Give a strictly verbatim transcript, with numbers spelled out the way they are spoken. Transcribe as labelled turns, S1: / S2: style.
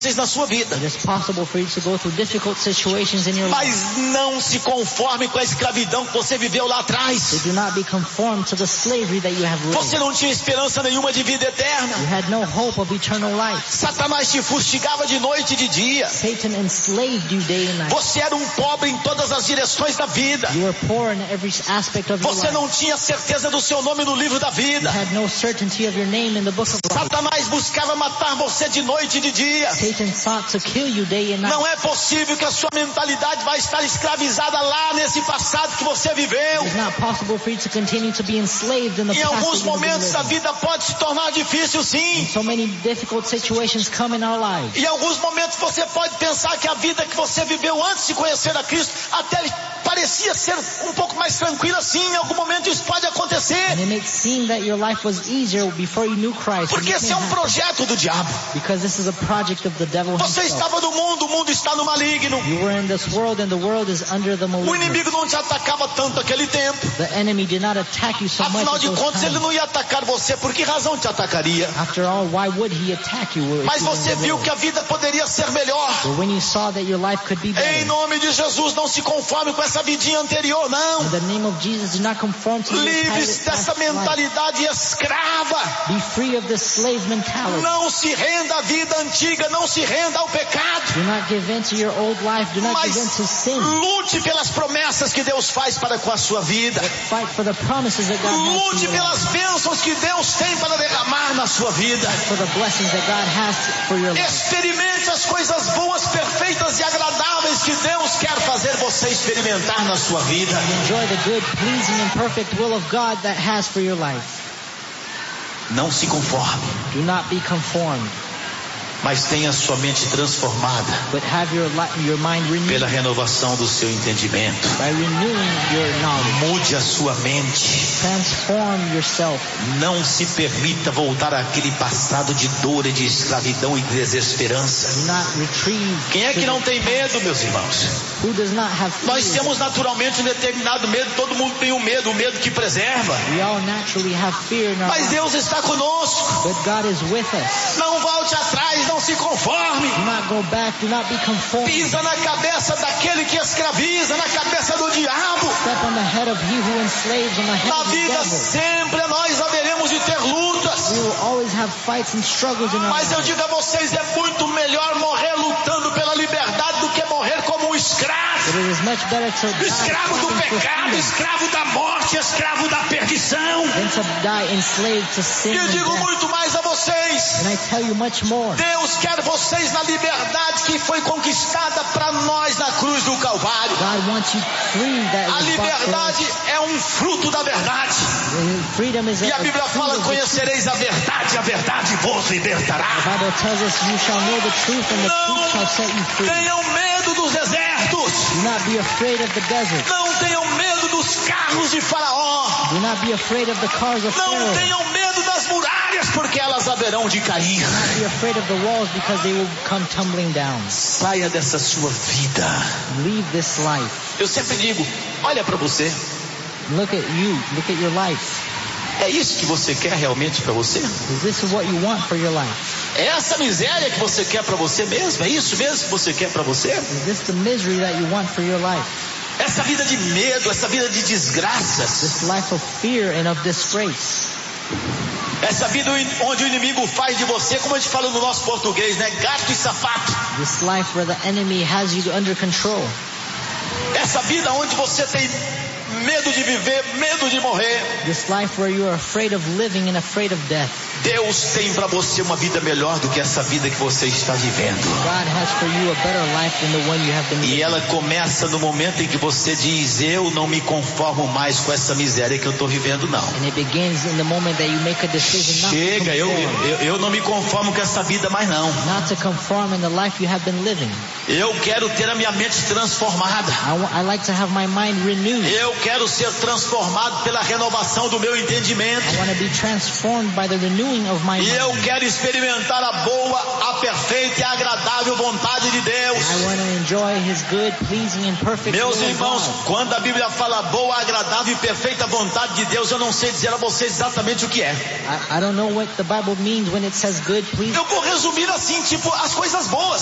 S1: na sua vida.
S2: It is possible for you to go through difficult situations in your life.
S1: Mas não se conforme com a escravidão que você viveu lá atrás.
S2: So do not be conformed to the slavery that you have lived.
S1: Você não tinha esperança nenhuma de vida eterna.
S2: You had no hope of eternal life.
S1: Satanás te fustigava de noite e de dia.
S2: Satan enslaved you day and night.
S1: Você era um pobre em todas as direções da vida.
S2: You were poor in every aspect of your
S1: Você
S2: life.
S1: não tinha certeza do seu nome no livro da vida.
S2: You had no certainty of your name in the book of life.
S1: Satanás buscava matar você de noite e de dia.
S2: Satan sought to kill you day and night.
S1: Não é possível que a sua mentalidade vai estar escravizada lá nesse passado que você viveu.
S2: It's not possible for you to continue to be enslaved in the
S1: Em
S2: past.
S1: alguns
S2: that you have been
S1: momentos a
S2: living.
S1: vida pode se tornar difícil, sim.
S2: So many difficult situations come in our lives.
S1: Em alguns momentos você pode pensar que a vida que você viveu antes de conhecer a Cristo até parecia ser um pouco mais tranquila, sim. Em algum momento isso pode acontecer.
S2: And it may seem that your life was easier before you knew Christ.
S1: Porque esse é um projeto do diabo.
S2: Because this is a project of the devil
S1: Você
S2: himself.
S1: estava no mundo, o mundo está no maligno.
S2: You were in this world and the world is under the
S1: O
S2: malignant.
S1: inimigo não te atacava tanto naquele tempo.
S2: The enemy did not attack you so much
S1: Afinal
S2: at
S1: de
S2: those
S1: contas, ele
S2: times.
S1: não ia atacar você. Por que razão te atacaria?
S2: After all, why would he attack you? if
S1: Mas
S2: you were in
S1: você
S2: the
S1: viu
S2: world?
S1: que a vida poderia ser melhor.
S2: But when you saw that your life could be
S1: Em
S2: better,
S1: nome de Jesus, não se conforme com essa vidinha anterior, não.
S2: in the name of Jesus, do not conform to your
S1: Livre-se
S2: past
S1: dessa
S2: life.
S1: mentalidade escrava.
S2: Be free of this slave mentality.
S1: Não se renda à vida antiga, não se renda ao pecado.
S2: Do not give in to your old life. Do not
S1: Mas
S2: give in to sin.
S1: lute pelas promessas que Deus faz para com a sua vida.
S2: Fight for the promises that God has for
S1: Lute
S2: your
S1: pelas
S2: life.
S1: bênçãos que Deus tem para derramar na sua vida.
S2: For the blessings that God has for your life.
S1: Experimente as coisas boas, perfeitas e agradáveis que Deus quer fazer você experimentar na sua vida.
S2: Enjoy the good, pleasing, and perfect will of God that has for your life.
S1: Não se conforme,
S2: Do not be conformed,
S1: mas tenha sua mente transformada
S2: but have your li- your mind renewed
S1: pela renovação do seu entendimento.
S2: by renewing your knowledge.
S1: Mude a sua mente.
S2: Transform yourself.
S1: Não se permita voltar àquele passado de dor e de escravidão e desesperança.
S2: Do not retrieve.
S1: Quem é que não tem medo, meus irmãos?
S2: Who does not have
S1: Nós
S2: fear?
S1: temos naturalmente um determinado medo, todo mundo tem um medo, o medo que preserva.
S2: We all naturally have fear in our
S1: Mas
S2: lives,
S1: Deus está conosco.
S2: but God is with us.
S1: Não volte atrás, não se conforme.
S2: Do not go back. Do not be conformed.
S1: Pisa na cabeça daquele que escraviza, na cabeça do diabo.
S2: Step on the head of he who enslaves, on the head
S1: Na
S2: of the
S1: vida
S2: devil.
S1: sempre nós haveremos de ter lutas.
S2: We will always have fights and struggles in our
S1: Mas eu
S2: lives.
S1: digo a vocês, é muito melhor morrer lutando pela liberdade do que morrer como um escravo.
S2: But it is much better to die
S1: Escravo do
S2: fighting for
S1: pecado,
S2: freedom
S1: escravo da morte, escravo da perdição.
S2: than to die enslaved to sin
S1: E eu
S2: and
S1: digo
S2: death.
S1: muito mais a vocês.
S2: And I tell you much more.
S1: Deus quer vocês na liberdade que foi conquistada para nós na cruz do Calvário.
S2: God wants you free. That
S1: A
S2: was bought for us.
S1: liberdade é um fruto da verdade.
S2: Freedom is a,
S1: E a
S2: a
S1: Bíblia
S2: fruit
S1: fala,
S2: of the truth.
S1: conhecereis a verdade, a verdade vos libertará.
S2: The Bible tells us you shall know the truth and the truth shall set you
S1: Não
S2: free.
S1: tenham medo dos desertos.
S2: Do not be afraid of the desert.
S1: Não tenham medo dos carros de Faraó.
S2: Do not be afraid of the cars of
S1: Não
S2: Pharaoh.
S1: tenham medo das muralhas, porque elas haverão de cair.
S2: Do not be afraid of the walls because they will come tumbling down.
S1: Saia dessa sua vida.
S2: Leave this life.
S1: Eu sempre digo, olha para você.
S2: Look at you. Look at your life.
S1: É isso que você quer realmente para você?
S2: Is this what you want for your life?
S1: É essa miséria que você quer para você mesmo? É isso mesmo que você quer para você?
S2: Is this the misery that you want for your life?
S1: Essa vida de medo, essa vida de desgraças,
S2: This life of fear and of disgrace.
S1: essa vida onde o inimigo faz de você, como a gente fala no nosso português, né? Gato e sapato.
S2: This life where the enemy has you under control.
S1: Essa vida onde você tem medo de viver, medo de morrer.
S2: This life where you are afraid of living and afraid of death.
S1: Deus tem para você uma vida melhor do que essa vida que você está vivendo.
S2: God has for you a better life than the one you have been
S1: E
S2: living.
S1: ela começa no momento em que você diz, eu não me conformo mais com essa miséria que eu estou vivendo, não.
S2: And it begins in the moment that you make a decision not
S1: Chega,
S2: to
S1: eu,
S2: conform.
S1: eu, eu não me conformo com essa vida mais não.
S2: Not to conform in the life you have been living.
S1: Eu quero ter a minha mente transformada.
S2: I, wa- I like to have my mind renewed.
S1: Eu quero ser transformado pela renovação do meu entendimento.
S2: I want to be transformed by the renewing of my
S1: E
S2: mind.
S1: eu quero experimentar a boa, a perfeita e a agradável vontade de Deus.
S2: I I want to enjoy His good, pleasing, and perfect
S1: Meus
S2: will of
S1: irmãos,
S2: God.
S1: quando a Bíblia fala boa, agradável e perfeita vontade de Deus, eu não sei dizer a vocês exatamente o que é.
S2: I, I don't know what the Bible means when it says good, pleasing.
S1: Eu vou resumir assim, tipo, as coisas boas.